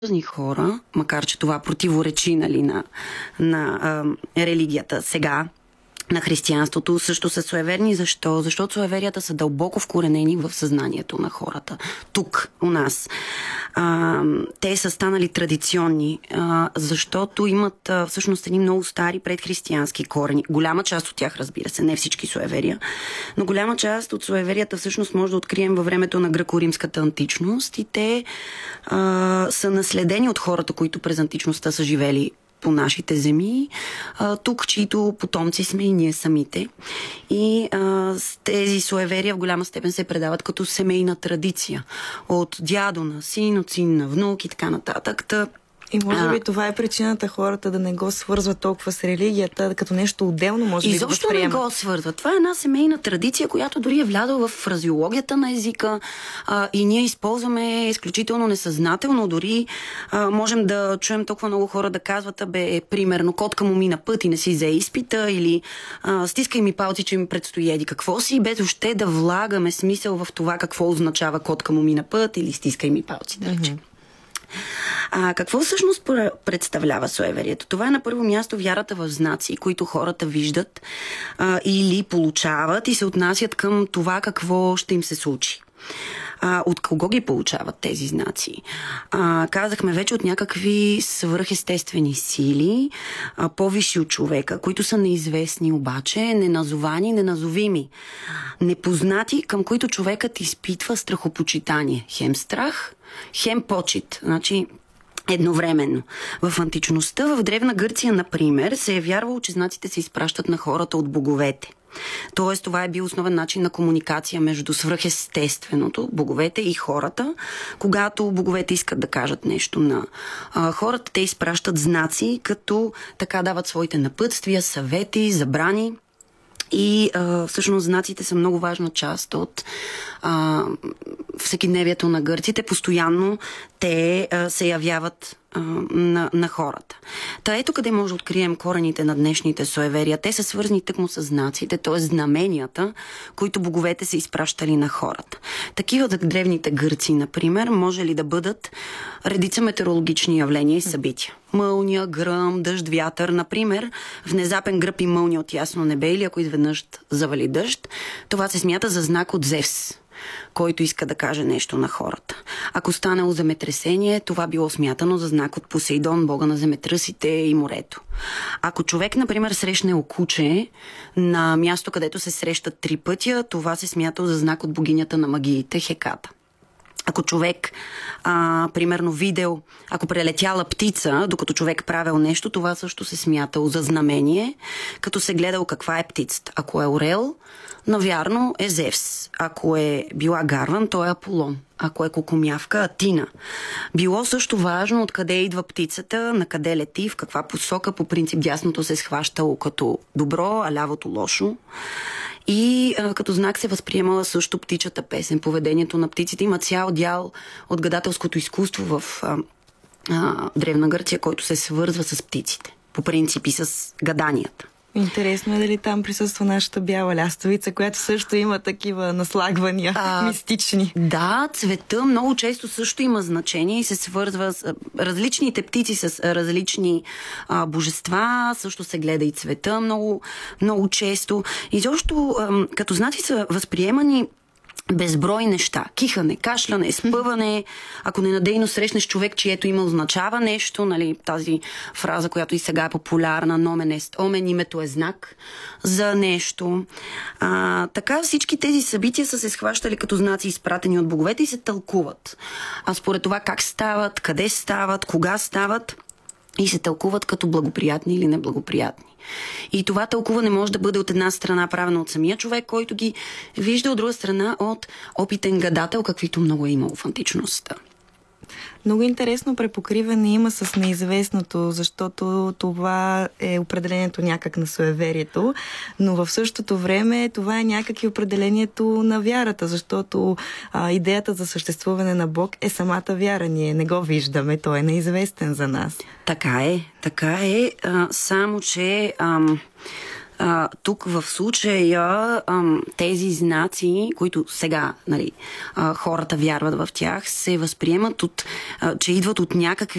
хора, макар че това противоречи, нали, на религията сега, на християнството, също са суеверни. Защо? Защото суеверията са дълбоко вкоренени в съзнанието на хората. Тук, у нас. Те са станали традиционни, защото имат всъщност едни много стари предхристиянски корени. Голяма част от тях, разбира се, не всички суеверия, но голяма част от суеверията всъщност може да открием във времето на гръко-римската античност и те са наследени от хората, които през античността са живели по нашите земи, тук, чието потомци сме и ние самите. И тези суеверия в голяма степен се предават като семейна традиция. От дядо на син, от син на внук и така нататък. И може би това е причината хората да не го свързват толкова с религията, като нещо отделно, може би да възприемат. Изобщо не го свързват. Това е една семейна традиция, която дори е влязла в фразеологията на езика и ние използваме изключително несъзнателно. Дори можем да чуем толкова много хора да казват, примерно, котка му мина път и не си взе изпита, или стискай ми палци, че ми предстои еди какво си, без въобще да влагаме смисъл в това какво означава котка му мина път или стискай ми палци, да речем. Какво всъщност представлява суеверието? Това е на първо място вярата в знаци, които хората виждат или получават и се отнасят към това какво ще им се случи. От кого ги получават тези знаци? Казахме вече от някакви свръхестествени сили, по-висши от човека, които са неизвестни обаче, неназовани, неназовими, непознати, към които човекът изпитва страхопочитание. Хем страх, хем почит. Значи, едновременно. В античността, в Древна Гърция, например, се е вярвало, че знаците се изпращат на хората от боговете. Тоест, това е бил основен начин на комуникация между свръхестественото, боговете и хората. Когато боговете искат да кажат нещо на хората, те изпращат знаци, като така дават своите напътствия, съвети, забрани. И всъщност знаците са много важна част от всекидневието на гърците. Постоянно те се явяват на хората. Та ето къде може да открием корените на днешните суеверия. Те са свързани тъкмо с знаците, т.е. знаменията, които боговете са изпращали на хората. Такива за древните гърци, например, може ли да бъдат редица метеорологични явления и събития. Мълния, гръм, дъжд, вятър, например, внезапен гръб и мълния от ясно небе или ако изведнъж завали дъжд, това се смята за знак от Зевс, който иска да каже нещо на хората. Ако станало земетресение, това било смятано за знак от Посейдон, бога на земетръсите и морето. Ако човек, например, срещне куче на място, където се срещат 3 пътя, това се смята за знак от богинята на магиите Хеката. Ако човек, примерно, видел, ако прелетяла птица, докато човек правил нещо, това също се смятало за знамение, като се гледал каква е птицата. Ако е орел, навярно е Зевс. Ако е била гарван, то е Аполон. Ако е кукумявка, Атина. Било също важно откъде идва птицата, на къде лети, в каква посока. По принцип дясното се схващало като добро, а лявото лошо. И като знак се възприемала също птичата песен. Поведението на птиците има цял дял от гадателското изкуство в Древна Гърция, който се свързва с птиците. По принцип и с гаданията. Интересно е дали там присъства нашата бяла лястовица, която също има такива наслагвания мистични. Да, цвета много често също има значение и се свързва с различните птици с различни божества. Също се гледа и цвета много, много често. Изобщо като знаци са възприемани безброй неща. Кихане, кашляне, спъване. Ако ненадейно срещнеш човек, чието име означава нещо, нали, тази фраза, която и сега е популярна, nomen est omen, името е знак за нещо. Така всички тези събития са се схващали като знаци, изпратени от боговете и се тълкуват. Според това как стават, къде стават, кога стават и се тълкуват като благоприятни или неблагоприятни. И това тълкуване може да бъде от една страна правено от самия човек, който ги вижда, от друга страна от опитен гадател, каквито много е имало в античността. Много интересно препокриване има с неизвестното, защото това е определението някак на суеверието, но в същото време това е някак и определението на вярата, защото идеята за съществуване на Бог е самата вяра. Ние не го виждаме, той е неизвестен за нас. Така е, само че тук в случая тези знаци, които сега, нали, хората вярват в тях, се възприемат че идват от някакви